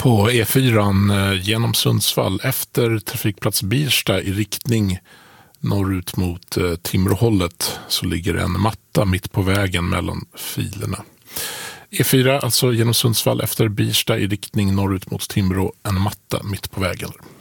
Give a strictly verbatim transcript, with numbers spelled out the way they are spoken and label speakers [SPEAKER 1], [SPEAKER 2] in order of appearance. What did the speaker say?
[SPEAKER 1] På E fyra genom Sundsvall efter trafikplats Birsta i riktning norrut mot Timråhållet så ligger en matta mitt på vägen mellan filerna. E fyra alltså genom Sundsvall efter Birsta i riktning norrut mot Timrå, en matta mitt på vägen.